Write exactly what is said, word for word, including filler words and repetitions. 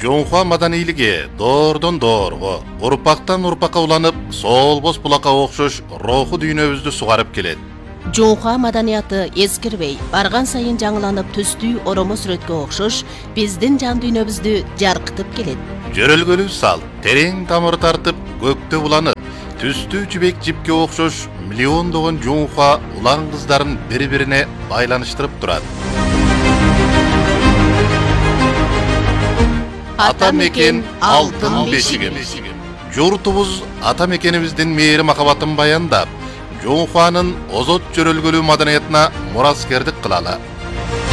Жоңхуа маданийлиги доордон доорго, урпактан урпакка уланып, солбос булакка окшош руху дүйнөбүздү сугарып келет. Жоңхуа маданияты эскирбей, барган сайын жаңыланып түстүү оромо сүрөткө окшош биздин жан дүйнөбүздү жаркытып келет. Жөрөлгөлүү сал, терең тамыр тартып, көктө уланып, түстүү жибек жипке окшош миллиондогон жоңхуа улан кыздарын бири-бирине байланыштырып турат. Ата мекен алтын бешигим. Журтубуз ата мекенибиздин мээри махабатын баяндап, Жоңхуанын озот жөрөлгөлүү маданиятына мураскердик кылалы.